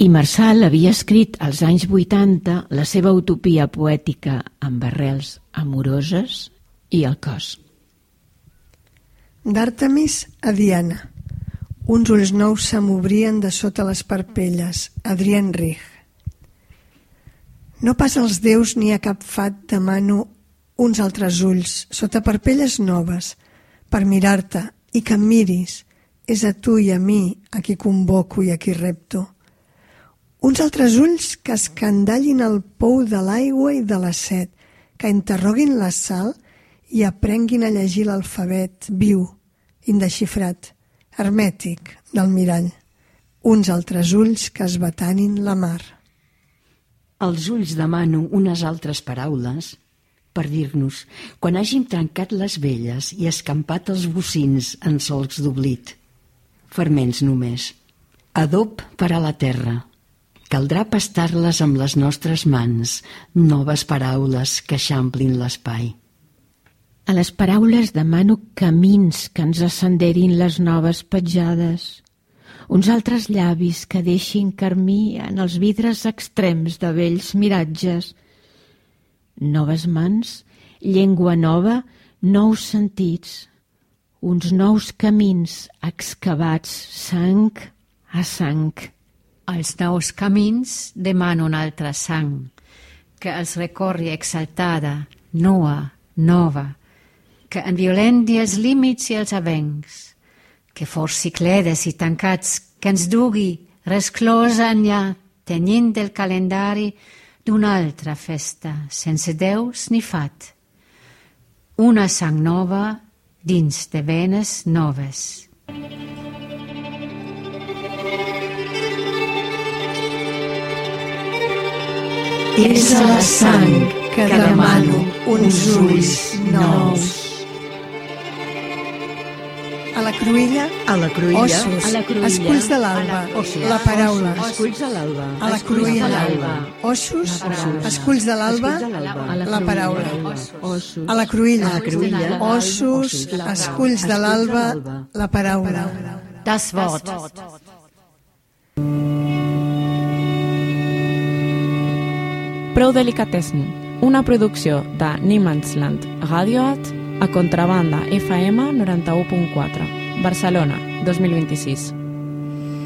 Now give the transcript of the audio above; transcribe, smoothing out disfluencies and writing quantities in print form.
I Marçal havia escrit als anys 80 la seva utopia poètica amb arrels amoroses i el cos. D'Àrtemis a Diana. Uns ulls nous se m'obrien de sota les parpelles. Adrien Rich. No pas als déus ni a cap fat demano uns altres ulls, sota parpelles noves, per mirar-te i que em miris. És a tu i a mi a qui convoco i a qui repto. Uns altres ulls que escandallin el pou de l'aigua i de la set, que interroguin la sal i aprenguin a llegir l'alfabet viu, indesxifrat, hermètic del mirall. Uns altres ulls que esbatanin la mar. Als ulls demano unes altres paraules per dir-nos, quan hàgim trencat les velles i escampat els bocins en solcs d'oblit. Ferments només. Adob per a la terra. Caldrà pastar-les amb les nostres mans, noves paraules que eixamplin l'espai. A les paraules demano camins que ens ascenderin les noves petjades, uns altres llavis que deixin carmí en els vidres extrems de vells miratges, noves mans, llengua nova, nous sentits, uns nous camins excavats sang a sang. Als nous camins demano una altra sang, que els recorri exaltada, nua, nova, que enviolenti els límits i els avencs, que forci cledes i tancats, que ens dugui resclosa enllà, tenyint del calendari d'una altra festa, sense deus ni fat. Una sang nova dins de venes noves. És a la sang que demano uns ulls nous. A la cruïlla, ossos, esculls de l'alba, la paraula. Esculls de l'alba. A la cruïlla, ossos, esculls de l'alba, la paraula. A la cruïlla, ossos, esculls de l'alba, la paraula. Das Wort. Prou Delicatessen, una producció de Niemandsland Radioat a Contrabanda FM 91.4, Barcelona, 2026.